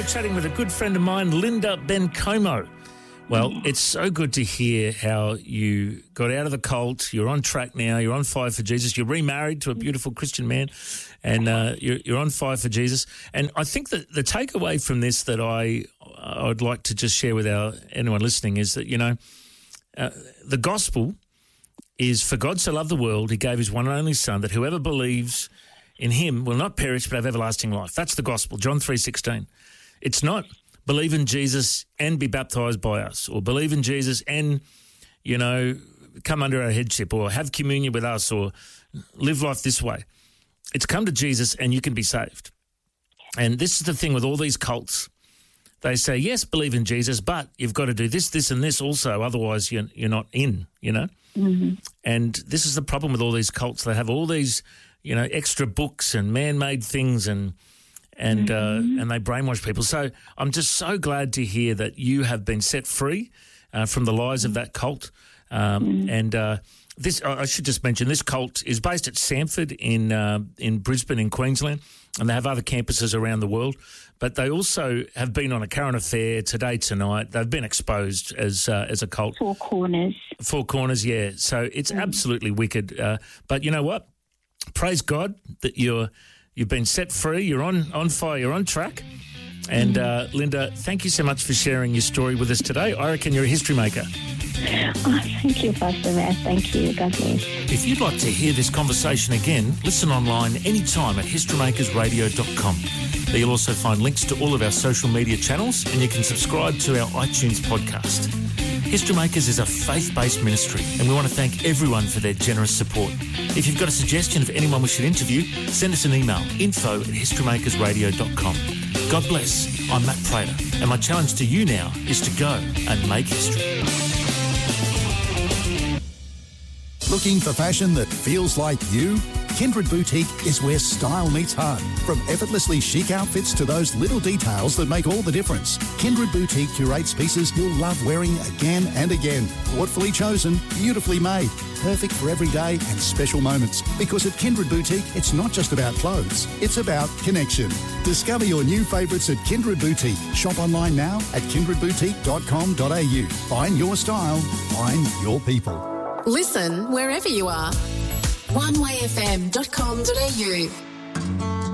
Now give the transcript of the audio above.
chatting with a good friend of mine, Linda Bencomo. Well, it's so good to hear how you got out of the cult. You're on track now. You're on fire for Jesus. You're remarried to a beautiful Christian man, and you're on fire for Jesus. And I think that the takeaway from this that I'd like to just share with anyone listening is that, the gospel is, for God so loved the world, he gave his one and only Son, that whoever believes in him will not perish but have everlasting life. That's the gospel, John 3:16. It's not believe in Jesus and be baptised by us, or believe in Jesus and, come under our headship, or have communion with us, or live life this way. It's come to Jesus and you can be saved. And this is the thing with all these cults. They say, yes, believe in Jesus, but you've got to do this, this and this also, otherwise you're not in, Mm-hmm. And this is the problem with all these cults. They have all these, extra books and man-made things and they brainwash people. So I'm just so glad to hear that you have been set free from the lies of that cult. And this, I should just mention, this cult is based at Samford in Brisbane in Queensland, and they have other campuses around the world. But they also have been on A Current Affair, Today Tonight. They've been exposed as a cult. Four Corners. Four Corners, yeah. So it's absolutely wicked. But you know what? Praise God that you've been set free. You're on fire. You're on track. And Linda, thank you so much for sharing your story with us today. I reckon you're a history maker. Oh, thank you, Pastor Matt. Thank you. God bless. If you'd like to hear this conversation again, listen online anytime at historymakersradio.com. There you'll also find links to all of our social media channels, and you can subscribe to our iTunes podcast. History Makers is a faith-based ministry, and we want to thank everyone for their generous support. If you've got a suggestion of anyone we should interview, send us an email, info@historymakersradio.com. God bless. I'm Matt Prater, and my challenge to you now is to go and make history. Looking for fashion that feels like you? Kindred Boutique is where style meets heart. From effortlessly chic outfits to those little details that make all the difference. Kindred Boutique curates pieces you'll love wearing again and again. Thoughtfully chosen, beautifully made. Perfect for every day and special moments. Because at Kindred Boutique, it's not just about clothes. It's about connection. Discover your new favourites at Kindred Boutique. Shop online now at kindredboutique.com.au. Find your style. Find your people. Listen wherever you are. onewayfm.com.au